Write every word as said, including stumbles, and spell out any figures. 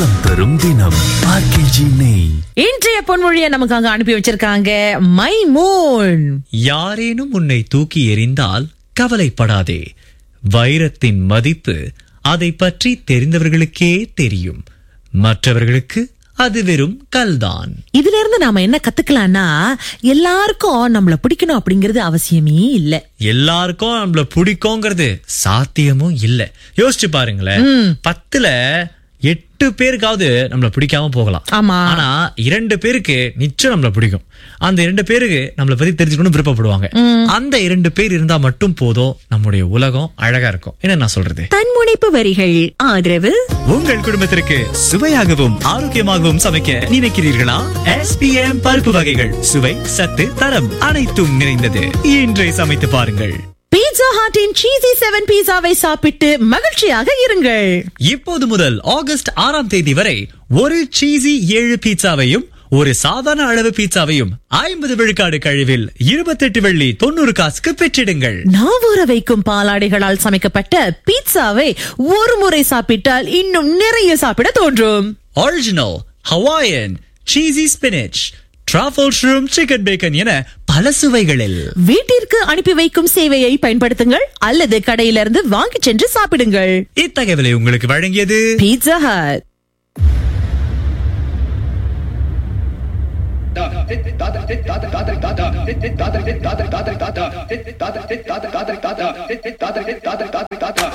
நலம் தரும் தினம் ஆர்கேஜி நெய். இன்றைய பொன்மொழியை நமக்காக அனுப்பி வச்சிருக்காங்க மைமூன். யாரேனும் உன்னை தூக்கி எறிந்தால் கவலைப்படாதே. வைரத்தின் மதிப்பு அதை பற்றி தெரிந்தவர்களுக்கே தெரியும். மற்றவர்களுக்கு அது வெறும் கல்தான். இதுல இருந்து நாம என்ன கத்துக்கலாம்னா, எல்லாருக்கும் நம்மள பிடிக்கணும் அப்படிங்கறது அவசியமே இல்ல. எல்லாருக்கும் நம்மள பிடிக்கும்ங்கிறது சாத்தியமும் இல்ல. யோசிச்சு பாருங்களேன், பத்துல எட்டு பேருக்காவது நம்மள பிடிக்காம போகலாம். ஆமா. ஆனா இரண்டு பேருக்கு நிச்சயம் நம்மள பிடிக்கும். அந்த இரண்டு பேருக்கு நம்மள பத்தி தெரிஞ்சுக்கணும் விருப்பப்படுவாங்க. அந்த இரண்டு பேர் இருந்தா மட்டும் போதும், நம்முடைய உலகம் அழகா இருக்கும். என்ன நான் சொல்றது? தன்முனைப்பு வரிகள் ஆதரவு. உங்கள் குடும்பத்திற்கு சுவையாகவும் ஆரோக்கியமாகவும் சமைக்க நினைக்கிறீர்களா? எஸ் பி எம் பருப்பு வகைகள் சுவை, சத்து, தரம் அனைத்தும் நிறைந்தது. இன்றை சமைத்து பாருங்கள். பீட்சா ஹாட்டின் சீசி செவன் பீட்சாவை சாப்பிட்டு மகிழ்ச்சியாக இருங்கள். இப்போது முதல் ஆகஸ்ட் ஆறாம் தேதி வரை ஒரு சீசி ஏழு பீட்சாவையும் ஒரு சாதாரண அளவு பீட்சாவையும் ஐம்பது விழுக்காடு கழிவில் இருபத்தி எட்டு வெள்ளி தொண்ணூறு காசுக்கு பெற்றிடுங்கள். நாவூர வைக்கும் பாலாடைகளால் சமைக்கப்பட்ட பீட்சாவை ஒரு முறை சாப்பிட்டால் இன்னும் நிறைய சாப்பிட தோன்றும். Original Hawaiian சீசி spinach, truffle shroom, chicken bacon என பல சுவைகளில் வீட்டிற்கு அனுப்பி வைக்கும் சேவையை பயன்படுத்துங்கள் அல்லது கடையிலிருந்து வாங்கி சென்று சாப்பிடுங்கள். இத்தகவலை உங்களுக்கு வழங்கியது பீட்சா ஹட்.